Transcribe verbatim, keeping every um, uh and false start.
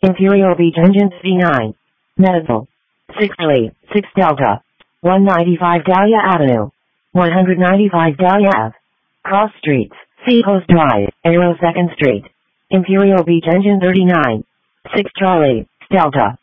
Imperial Beach Engine C nine. Medical. six Charlie, six Delta. one ninety-five Dahlia Avenue. one ninety-five Dahlia Ave. Cross Streets, Seacoast Drive, Aero second Street. Imperial Beach Engine thirty-nine. six Charlie, Delta.